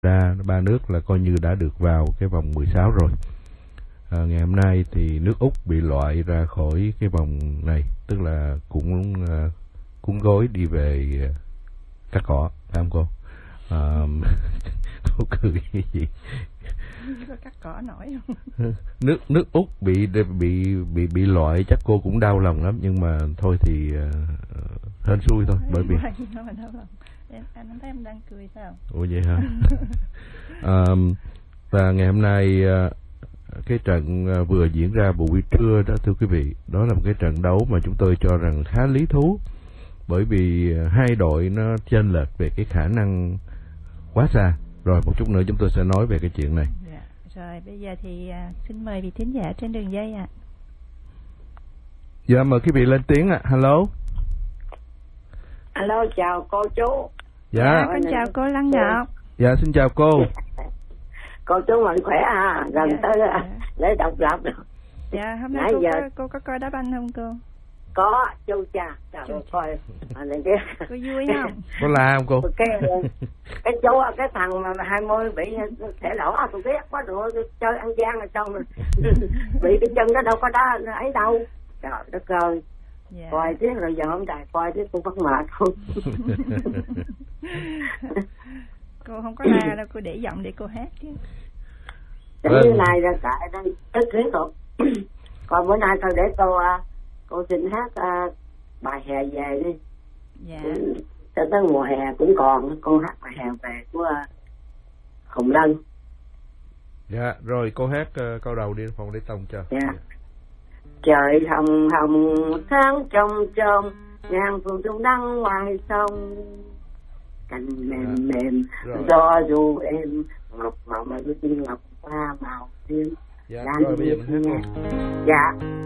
ra ba nước là coi như đã được vào cái vòng 16 rồi. Ngày hôm nay thì nước Úc bị loại ra khỏi cái vòng này, tức là cũng cuốn gối đi về cắt cỏ, phải không cô? Cô cười cái gì? Có cắt cỏ nổi không? Nước Úc bị loại chắc cô cũng đau lòng lắm, nhưng mà thôi thì hên xui thôi, bởi vì anh không thấy em đang cười sao? Ủa vậy hả? Và ngày hôm nay cái trận vừa diễn ra buổi trưa đó thưa quý vị, đó là một cái trận đấu mà chúng tôi cho rằng khá lý thú, bởi vì hai đội nó chênh lệch về cái khả năng quá xa. Rồi một chút nữa chúng tôi sẽ nói về cái chuyện này. Dạ. Rồi bây giờ thì xin mời vị thính giả trên đường dây ạ. Dạ mời quý vị lên tiếng ạ. Hello. Alo, chào cô chú. Dạ. Con chào cô Lăng Ngọc. Dạ xin chào cô. Cô chú mạnh khỏe à? Gần tới lễ độc lập rồi. Dạ, hôm nay cô có coi đá banh không cô? Có, chú cha. Chào coi. Cô vui không? Có la không cô? Cái chú, cái thằng mà 20 bị thể lỗ, tôi ghét quá rồi, chơi ăn gian rồi xong rồi. Bị cái chân nó đâu có đá ấy đâu. Trời đất ơi. Dạ. Coi tiếc rồi giờ không đài coi tiếc cũng bắt mệt không. Cô không có la đâu, cô để giọng để cô hát chứ. Như này là tại đây tức kiến tục. Còn bữa nay tôi để cô xin hát bài hè về đi. Dạ. Cho tới mùa hè cũng còn cô hát bài hè về của Hồng Lân. Dạ rồi cô hát câu đầu đi, phòng để tông cho. Dạ. Trời hồng hồng tháng trong trong, ngàn phù dung đăng ngoài sông, cành mềm mềm do dù em ngọc màu mà tôi tin ngọc hoa màu tím. Dạ rồi bây giờ mình hát. Dạ.